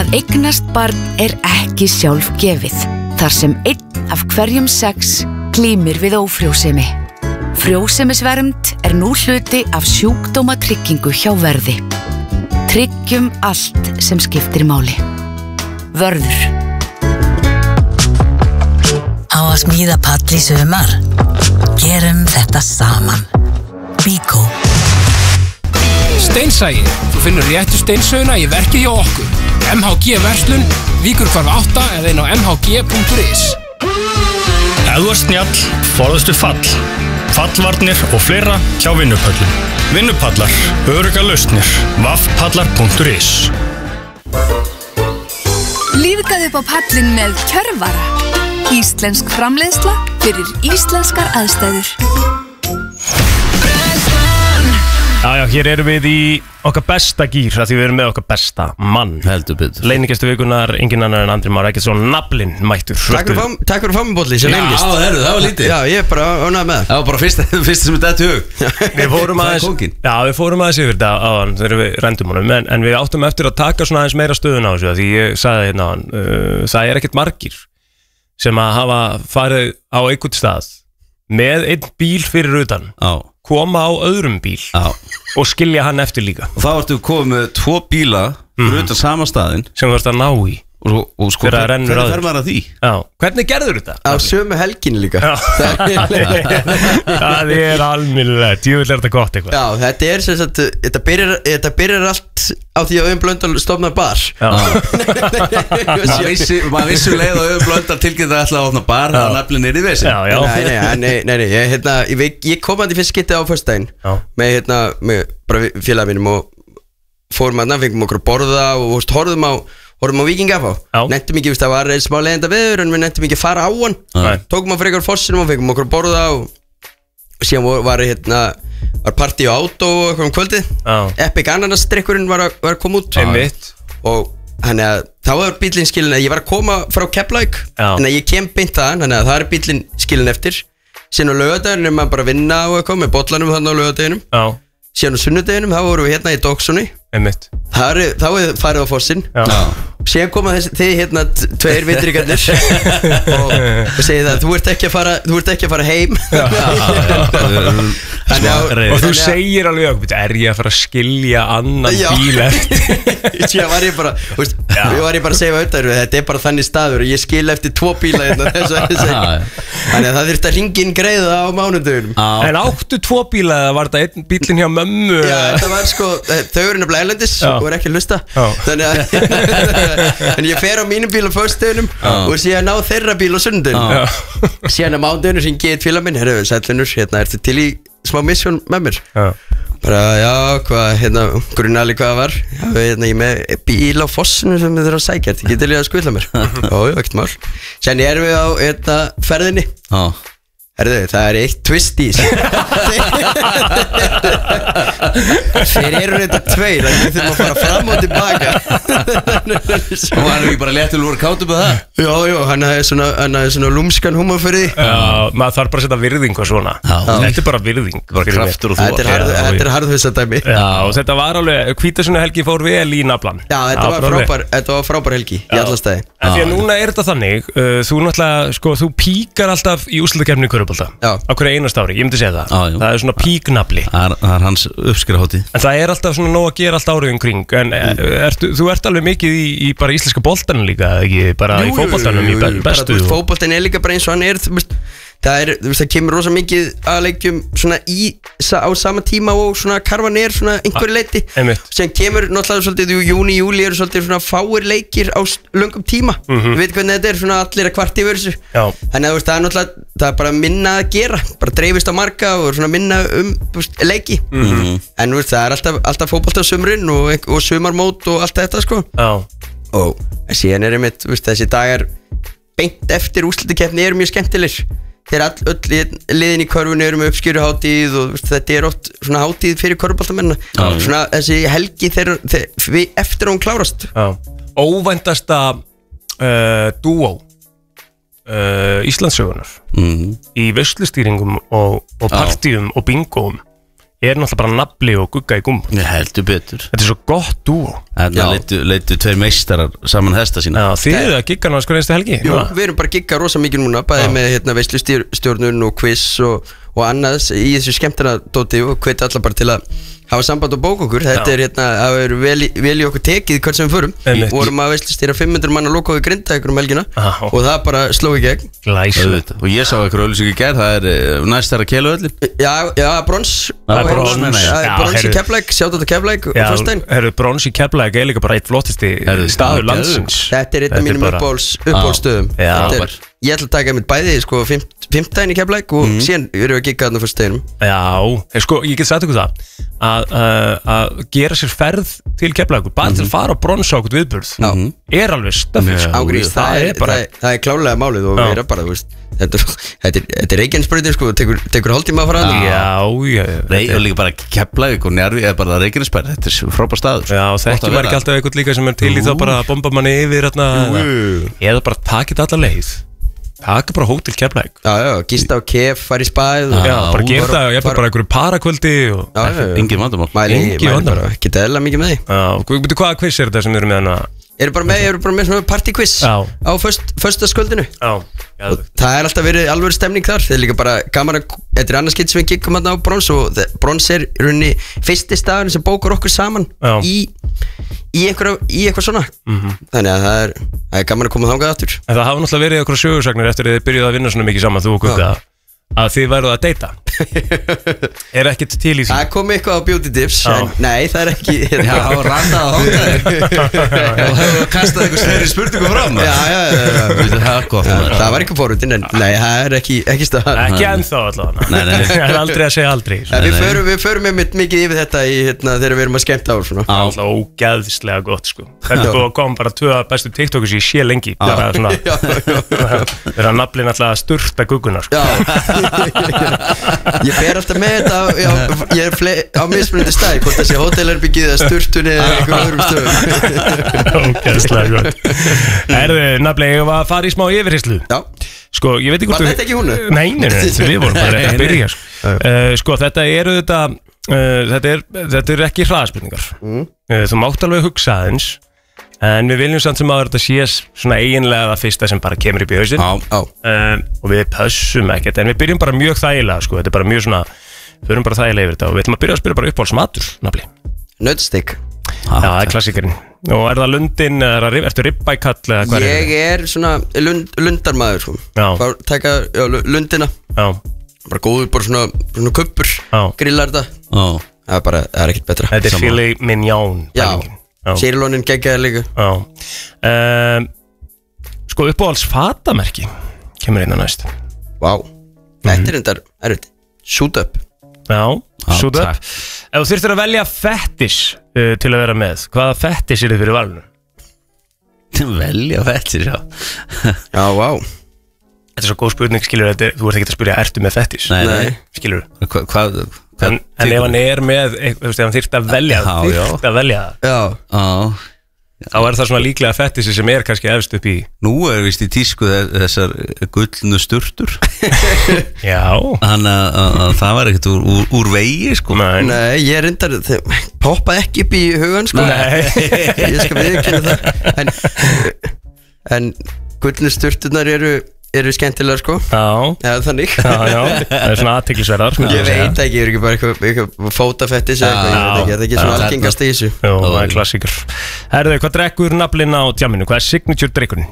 Að eignast barn ekki sjálfgefið, þar sem 1 af hverjum 6 glímir við ófrjósemi. Frjósemisvernd nú hluti af sjúkdómatryggingu hjá Verði. Tryggjum allt sem skiptir máli. Vörður. Á að smíða pall í sumar? Gerum þetta saman. Bíkó. Steinsæi. Þú finnur réttu steinsauna í verkið hjá okkur. MHG Verslun, Víkurhvarf 8 eða inn á mhg.is. Ef þú ert snjall, forðastu fall. Fallvarnir og fleira hjá Vinnupöllum. Vinnupallar, öruggar lausnir. vaffpallar.is. Lífgaðu upp á pallin með Kjörvara. Íslensk framleiðsla fyrir íslenskar aðstæður. Já, hér erum við í okkar besta gýr, því við erum með okkar besta mann. Heldur betur. Leynigestu vikunar, engin annar en Andri Már Eggertsson, naflinn mættur. Takk fyrir að fá mig bolli sem lengist. Já, það var lítið. Já, ég er bara ánægð með það. Það var bara fyrst sem þetta í hug. Við fórum aðeins yfir þetta áðan þegar við rendum honum, en við áttum eftir að taka svona aðeins meira stöðun á þessu, því ég sagði hérna áðan, það er ekkert margir sem að hafa farið á einhvern stað með einn bíl fyrir utan. Já. Koma á öðrum bíl og skilja hann eftir líka. Og þá ertu komið með 2 bíla fyrir utan sama staðinn sem þú ert að ná í. Og sko, hvernig fer maður að því? Já, hvernig gerður þetta? Á sömu helginu líka. Það er almennilegt, djúvill er þetta gott eitthvað. Já, þetta er sem sagt, þetta byrjar allt á því að Auðun Blöndal stofnar bar. Maður vissu leið og Auðun Blöndal tilkynnti ætla að opna bar, það naflinn í vesen. Nei, ég kom að því fyrst skipti á föstudaginn með bara félaga mínum og fórum að fengum okkur að borða og horfum á Víking FH. Nettum ekki, það var smá leiðinda veður en við nettum ekki að fara á hann. Tókum að frekar fossinum og fengum okkur að borða og síðan var partí á átó og eitthvað kvöldið. Epic Ananas-drykkurinn var að koma út. Og þannig að þá var bílinn skilin að ég var að koma frá Keflavík en að ég kem beint þaðan, þannig að það er bílinn skilin eftir. Síðan á laugardaginn maður bara að vinna og eitthvað með bollanum þannig á laugardaginum. Síðan á sunnudaginum þá vorum við hérna í Dogsoni. Þá er farið á fossinn. Síðan koma þið 2 vitrikarnir og segja það, þú ert ekki að fara heim. Og þú segir alveg, er ég að fara að skilja annan bíl eftir? Síðan var ég bara að segja auðvitað, þetta er bara þannig staður og ég skil eftir 2 bíla hérna. Þannig að það þurfti að hringja inn greiða á mánudögunum. En áttu 2 bíla eða var þetta einn bílinn hjá mömmu? Já, þetta var sko, þau eru nefnilega erlendis og er ekki að hlusta. En ég fer á mínum bíl á föstudeginum og síðan á þeirra bíl á sunnudeginum. Síðan á mánudeginum sem ég félag minn, herru, Sællunur, ertu til í smá misjón með mér? Bara, já, hvað, grunnali hvað það var. Ég með bíl á fossinu sem þið þurfa að sækja, þetta getur líka að skvilla mér. Jó, ekkert mál. Síðan erum við á ferðinni. Herðu, það er eitt twist í Þeir eru þetta 2, þannig við þurfum að fara fram og tilbaka. Og hann er ekki bara léttil úr kátum með það? Jó, hann er svona lúmskan húmor fyrir því. Já, maður þarf bara að setja virðing og svona. Þetta er bara virðing. Kraftur og þú. Þetta er harðhauðsadæmi. Já, og þetta var alveg, Hvítasunna helgi fór vel í naflan. Já, þetta var frábær helgi í alla staði. En því að núna er þetta þannig, þú náttúrulega, sko, þú píkar alltaf í úrslitakeppni í körfubolta á hverju einasta ári, ég myndi segja það. Það er svona píknafli. Það er hans uppskrifaháttíð. En það er alltaf svona nóg að gera allt árið kring. En þú ert alveg mikið í bara íslenska boltanum líka, ekki bara í fótboltanum í bestu. Fótboltan er líka bara eins og hann er, það kemur rosa mikið að leikjum svona á sama tíma og svona karfan er svona einhverju leiti. Sem kemur náttúrulega svolítið í júni, júli eru svolítið svona fáir leikir á löngum tíma. Við veitum hvernig þetta er, svona allir að kvart yfir þessu. Þannig að það er náttúrulega, það er bara minna að gera, bara dreifist á marga og svona minna leiki. En það er alltaf fótbolta á sumrin og sumarmót og allt þetta sko. Og síðan er einmitt, þessi dagar beint eftir úrslitakeppni eru mjög skemmtilegir. Þegar öll liðin í körfunni eru með uppskjöruhátíð og þetta er oft svona hátíð fyrir körfuboltamennina. Svona þessi helgi eftir hún klárast. Óvæntasta dúó Íslandssögunar í veislustýringum og partíum og bingóum náttúrulega bara Nafli og Gugga í gúm. Heldur betur. Þetta svo gott dúo. Þetta leittu tveir meistarar saman hesta sína. Já, þið eru að gigga náttúrulega sko einstu helgi. Jú, við erum bara að gigga rosa mikið núna, bæði með veislustjórnun og quiz og annað í þessu skemmtana dóti og hveti allar bara til að hafa samband og bók okkur. Þetta það er vel í okkur tekið hvert sem við förum. Við vorum að veislustýra 500 manna lokaðu Grindavíkur helgina og það bara sló í gegn. Glæsilegt. Og ég sá eitthvað auglýsingu í gær, það er næstara Keluhöllin. Já, brons. Brons í Keflavík, sjátt á Keflavík og föstudaginn. Herru, brons í Keflavík er líka bara eitt flottasti staður landsins. Þetta er einn af mínum uppáhaldsstöðum. Ég ætla að taka mitt bæði sko 5daginn í Keflavík og síðan erum við að gigga þarna fyrst deginum. Já, sko ég get sagt ykkur það að gera sér ferð til Keflavíkur bara til að fara á brons á okkur viðburð er alveg stöfn. Ágrís, það er klálega málið og við erum bara, þú veist, þetta er Reykjanesbrautin sko, tekur hálftíma að fara að það. Og líka bara Keflavík og Njarðvík er bara Reykjanesbær, þetta er frábær staður. Já, þekki maður ekki alltaf eitthvað líka sem er til í þá bara að bomba manni yfir eða bara takit alla leið. Taka bara hótel Keflavík. Já, gista á Kef, fara í spæð. Já, bara gera það og ég bara einhverju parakvöldi. Engin vandamál. Engin vandamál, ekki eðla mikið með því. Já, hvaða quiz er þetta sem við erum með hana? Eru bara með svona partyquiz á föstudagskvöldinu. Já. Og það er alltaf verið alveg stemning þar. Það er líka bara gaman að, þetta er annars skipt sem við giggum hérna á brons og brons er í rauninni fyrsti staðurinn sem bókar okkur saman í eitthvað svona. Þannig að það er gaman að koma þangað aftur. En það hafa náttúrulega verið okkur sögursagnir eftir að þið byrjuðu að vinna svona mikið saman, þú og Gugga, að þið væruð að deyta. Er ekkert til í því? Það kom eitthvað á beauty tips, en nei, það er ekki. Já, og randað á hóndaðir og hefur kastað eitthvað sverri spurningu fram. Það var eitthvað fórhundin, en nei, það er ekki stað. Ekki ennþá allavega. Það er aldrei að segja aldrei. Við förum með mikið yfir þetta þegar við erum að skemmta á svona. Það er alltaf ógeðslega gott sko. Þetta kom bara 2 bestu TikTokus ég sé lengi. Þegar naflinn alltaf að sturta Gugguna sko. Ég fer alltaf með þetta ég er á mismunandi stæð hvort það sé hótelherbyggið eða sturtunni eða einhverjum öðrum stöðum. Ógeðslega gott. Herðu, nafnilega, ég var að fara í smá yfirheyslu. Já. Sko, ég veit ekki hvort var þetta ekki húnu? Nei, við vorum bara að byrja sko, þetta eru þetta er ekki hraðaspurningar. Þú mátt alveg hugsa aðeins en við viljum samt sem að þetta sé svona eiginlega það fyrsta sem bara kemur upp í hausinn og við pössum ekkert en við byrjum bara mjög þægilega sko, þetta er bara mjög svona við erum bara þægilega yfir þetta og við ætlum að byrja að spyrja bara uppáhaldsmatur, nafli. Nautstek. Já, það er klassikerinn. Og er það lundin eða ertu ribbækall eða hvað er þetta? Ég er svona lundarmaður sko. Bara taka lundina. Já. Bara góður bara svona kuppur, grillar þetta. Það er ekkert betra. Þetta er filet mignon. Já. Sýrlónin geggjaði líka. Sko uppáhalds fatamerki kemur inn á næst. Vá, þetta er endar erfitt. Shoot up. Já, shoot up. Ef þú þurftir að velja fettis til að vera með, hvaða fettis er þið fyrir valinu? Velja fettis, já. Já, vá. Þetta er svo góð spurning, skilur þú ert ekki að spyrja, ertu með fettis? Nei. Skilur Hvað En ef hann er með, ef hann þyrft að velja það þá er það svona líklega fettissi sem er kannski efst upp í. Nú er vist í tísku þessar gullnu sturtur. Já. Þannig að það var ekkert úr vegi sko. Nei, ég reyndar poppaði ekki upp í hugan sko. Nei. Ég skal viðurkenna það. En gullnu sturturnar eru skemmtilega sko. Já, þannig. Já, það er svona athyglisverðar. Ég veit ekki, ég er ekki bara eitthvað fótafettis eða eitthvað, ég veit ekki, það er ekki svona algengast í þessu. Jú, það er klassíkur. Herðu, hvað drekkur naflinn á djamminu? Hvað er signature drikkurinn?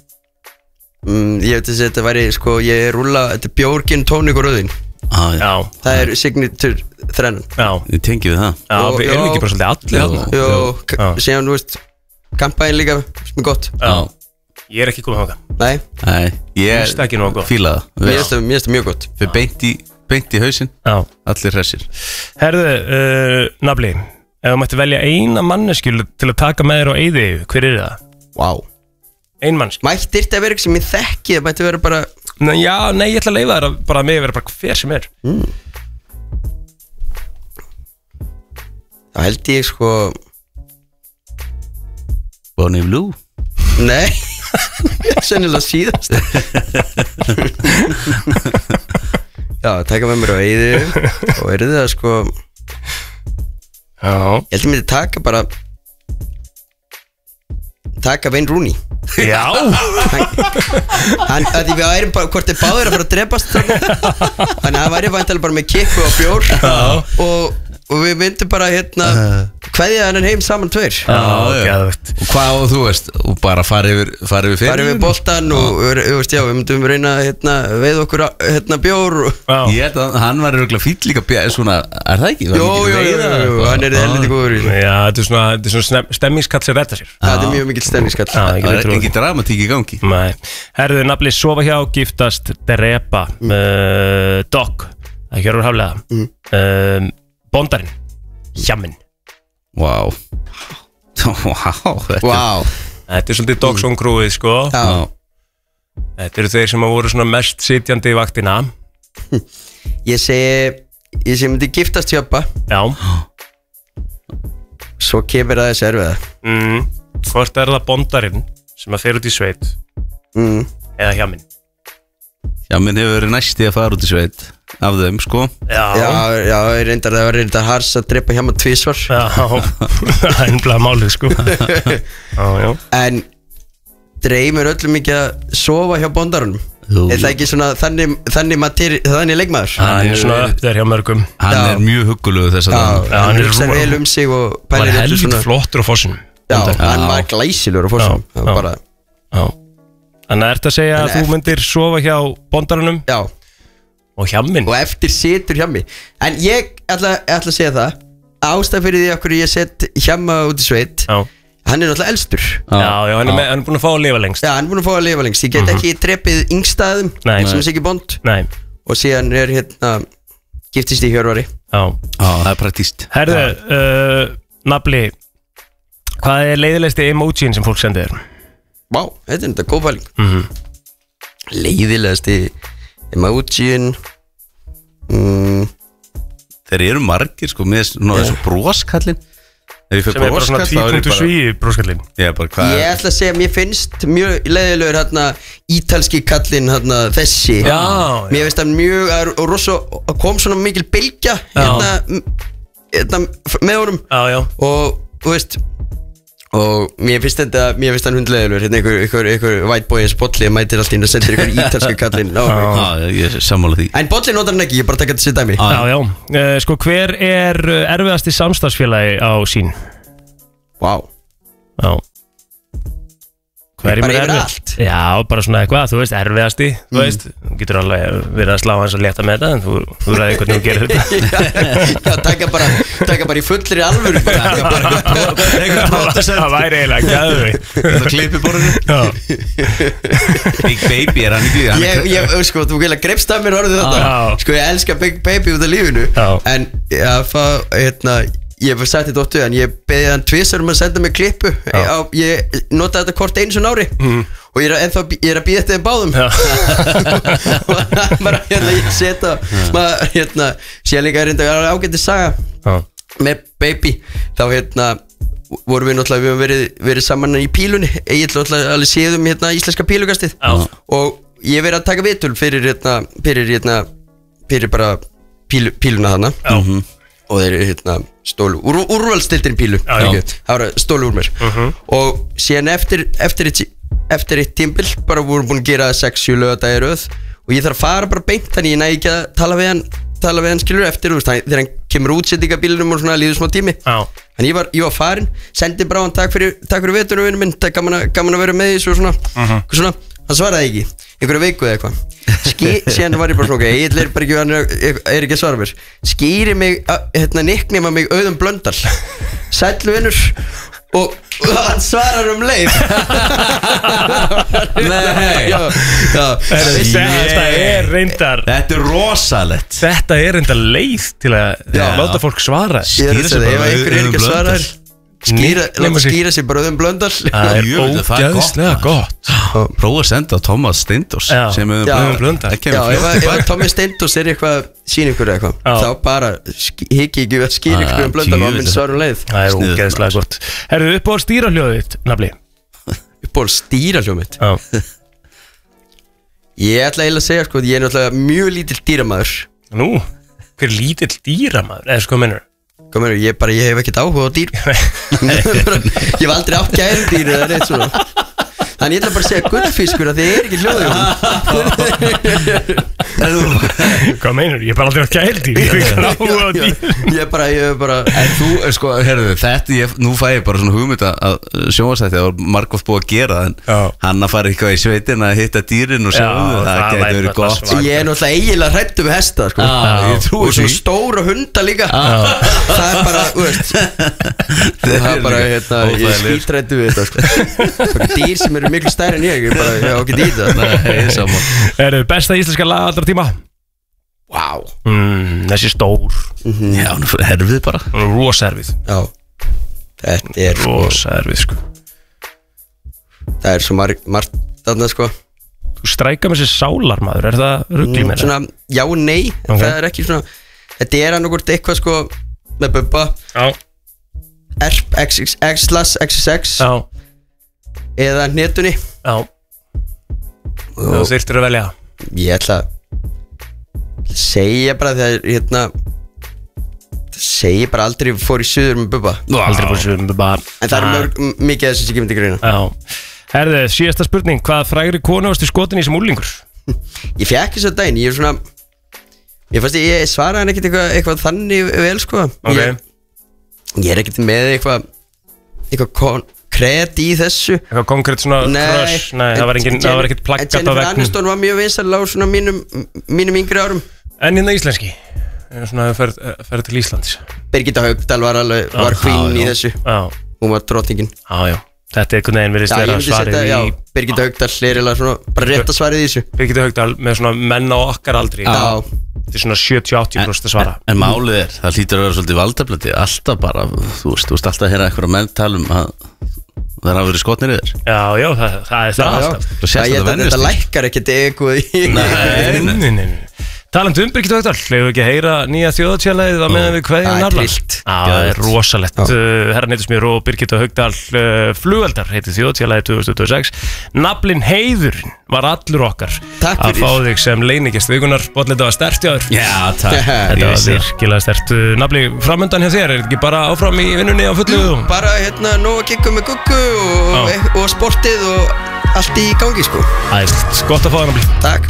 Ég veit að þetta væri, sko, ég rúlla, þetta er bjórgin, tónik og rauðin. Já. Það er signature þrennan. Já. Við tengjum við það. Já, við erum ekki bara svolítið allir. Jó, síðan, þú veist, kampaðin líka, sem er gott. Já. Ég er ekki komið þangað. Nei, ég fíla það. Mér finnst það mjög gott. Fyrir beint í hausinn. Allir hressir. Herðu, nafli, ef þú mætti velja eina manneskju til að taka með þér á eyði, hver er það? Vá. Ein manneskju. Mætti þetta vera eitthvað sem ég þekki, það mætti vera bara Nei, ég ætla að leyfa þér að bara með vera bara hver sem er. Það held ég sko Bonnie Blue. Nei, sennilega síðast. Já, taka með mér á eyði og er það sko Ég held ég myndi taka Wayne Rooney. Já. Hann, að því við værum bara, hvort þið báðir að fara að drepast þannig að hann væri væntanlega bara með kippu og bjór og við myndum bara kveðja hann heim saman tveir. Geðvegt. Og hvað og þú veist, og bara fara yfir fyrir boltan og við myndum reyna veið okkur bjór Ég held að hann var örugglega fínn líka svona, er það ekki? Jú, hann helviti góður Já, þetta er svona stemmingskall sem redda sér Það er mjög mikill stemmingskall Það er ekki dramatík í gangi Nei, herðu nafli sofa hjá, giftast, drepa Dog, það er Hjörvar Hafliða Bondarinn, Hjaminn Vá Þetta er svolítið Dogsson krúið sko Þetta eru þeir sem voru svona mest sitjandi í vaktina Ég segi myndi giftast Hjöppa Já Svo kemur það þessi erfiða Hvort er það Bondarinn sem að fer út í sveit eða Hjaminn Hjaminn hefur verið næsti að fara út í sveit af þeim sko Já, það var reyndar hars að drepa Hjamma tvísvar Já, það er einblæða málið sko já. En dreymir öllum ekki að sofa hjá Bondarunum Er það ekki svona þannig leikmaður? Hann er svona upp þeir hjá mörgum Hann er mjög huggulegu þess að hann hugsa vel sig og var helviti flottur á fossinum Já, hann var glæsilegur á fossinum Þannig að ert að segja að þú myndir sofa hjá Bondarunum Já Og Hjammin Og eftir situr Hjammi En ég ætla að segja það Ástæð fyrir því okkur ég sett Hjamma út í sveit Hann er náttúrulega elstur Já, hann er búin að fá að lifa lengst Já, hann er búin að fá að lifa lengst Ég get ekki drepið yngstaðum sem er Siggi Bond Og síðan er giftist í Hjörvari Já, það er praktíst Herðu, nafli Hvað er leiðilegsti emojín sem fólk sendir þér? Vá, þetta er þetta góð pæling Leiðilegasti emojín Þeir eru margir sko með þessu broskallin Sem er bara svona 2.7 broskallin Ég ætla að segja, mér finnst mjög leiðilegur ítalski kallinn þessi Mér finnst það mjög og kom svona mikil bylgja með honum og þú veist og mér finnst hann hundleiðilegur einhver white boy eins bolli mætir allt inn og sendir einhver ítalski kallinn Ég er sammála því En bolli notar hann ekki, ég bara taka þetta sér dæmi Sko, hver er erfiðasti samstarfsfélagi á sín? Vá Bara yfir allt Já, bara svona eitthvað, þú veist, erfiðasti Þú veist, þú getur alveg verið að slá hans að leta með þetta En þú ræði hvernig þú gerir þetta Já, taka bara í fullri alvöru Það væri eiginlega gæðveikt Það klippi borðinu Big Baby er hann ekki Sko, þú vilja greipst af mér orðið þetta Sko, ég elska Big Baby út af lífinu En ég hef sagt þetta óttu en ég beði hann tvisar að senda mig klippu Ég nota þetta kort einu svona ári Og ég er að býða eftir þeim báðum Og bara ég seta Sér líka ágætti saga Með Baby Þá vorum við náttúrulega Við höfum verið saman í pílunni Ég ætla alveg séðum íslenska pílukastið Og ég verið að taka vitul Fyrir bara píluna þarna Og þeir stólu úrvalstildin pílu það var stólu úr mér og síðan eftir eitt tímbil bara vorum búin að gera 6-7 laugardagi í röð og ég þarf að fara bara beint þannig ég næ ekki að tala við hann skilur eftir þegar hann kemur útsendingabílunum og svona líður smá tími en ég var farin, sendi bara hann takk fyrir veturinn minn, gaman að vera með þessu og svona hann svaraði ekki, einhverju viku eða eitthvað síðan var ég bara svona ég er bara ekki að svara mér skýri mig, nicknema mig Auðun Blöndal sætlu vinnur og hann svarar leið Nei Þetta er reyndar Þetta er rosalegt Þetta er reyndar leið til að láta fólk svara Skýra sig bara Auðun Blöndal skýra sig bara Auðun Blöndal Það er ógæðislega gott Prófa að senda Thomas Steindors sem Auðun Blöndal Ef Thomas Steindors er eitthvað sín ykkur eitthvað þá bara hiki ekki að skýra ykkur Auðun Blöndal og minn svarum leið Það er ógæðislega gott Herðu upp á stýraljóðið nafli Upp á stýraljóðið mitt Ég ætla eiginlega að segja ég er náttúrulega mjög lítill dýramaður Nú, hver lítill dýramaður? Eða sko mennur Hvað meður, ég hef ekkert áhuga á dýr. Ég hef aldrei átt gæludýr eða neitt svona. Þannig ég ætla bara að segja gullfiskur að þið ekki hljóðið. Hvað meinur? Ég hef bara aldrei átt gæludýr. Ég hef ekki áhuga á dýr. Ég er bara En þú, sko, herðu, nú fæ ég bara svona hugmynd að sjónvarpsþætti það var margótt búið að gera en hann að fara eitthvað í sveitin að hitta dýrin og sjá það getur verið gott. Ég er náttúrulega eiginlega hræddur við hesta, sko. Ég trúi svona stóra hunda líka. Það er bara, þú veist, það er bara, ég skítræddur við þetta, sko. Dýr sem eru miklu stærri en ég á ekki dýta. Er þau besta íslenska lag allra tíma? Vá. Þessi stór. Já, hún er herfið bara. Hún er rosa erfið. Já. Þetta er rosa erfið, sko. Það er svo margt þarna, sko. Þú strækar með þessi sálarmaður, er það rugli með það? Svona, já og nei. Það er ekki svona. Þetta er annarkvort eitthvað, sko, með Bubba. Já. XXX. Já. Eða hnetunni. Já. Þú þyrftir að velja. Ég ætla að segja bara þegar segja bara aldrei fór í suður með Bubba. Aldrei fór í suður með Bubba. En það er mikið þess að ég myndi greina. Já. Herðu, síðasta spurning, hvað frægri konu varstu skotin í sem úlingur? Ég fekk þess að daginn, ég svaraði hann ekkert eitthvað þannig vel, sko. Ég er ekkert með eitthvað konkrét í þessu. Eitthvað konkrét svona crush? Nei, það var ekkert plaggat á veggnum. Jennifer Aniston var mjög vinsæl á svona mínum yngri árum. En hérna íslenski? Svona ferð til Íslands. Birgitta Haugdal var queen í þessu. Hún var drottningin. Já. Þetta er einhvern veginn verið stera svarið í... Birgitta Haugdal hlerilega svona, bara rétta svarið í þessu. Birgitta Haugdal með svona menn á okkar aldri. Já. Þetta er svona 70-80% að svara. En málið það hlýtur að vera svolítið valdaflöti. Alltaf bara, þú veist alltaf að heyra eitthvað menn tala að það hafa verið skotnir yfir. Já, það er það alltaf. Þetta lækkar ekkert eitthvað í... Nei. Talandi Birgitta Haugdal, hefur ekki að heyra nýja þjóðatíðalagið á meðan við kveðjum Nafla? Það er rosalegt. Herra Neytismjör og Birgitta Haugdal Flugeldar heitir þjóðatíðalagið 2026. Naflinn heiðurinn var allur okkar að fá þig sem leynigjast vikunar. Botn, þetta var sterkt hjá þér. Já, takk. Þetta var virkilega sterkt. Nafli, framöndan hjá þér, er þetta ekki bara áfram í vinnunni á fullu? Bara nóg að kikka með guggu og sportið og allt í gangi, sko. Æðislegt, gott að fá það, Nafli. Takk.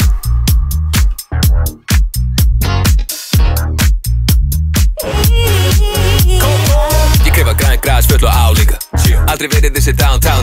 Ég greifa græn græs, full og álíka. Aldrei verið þessi downtown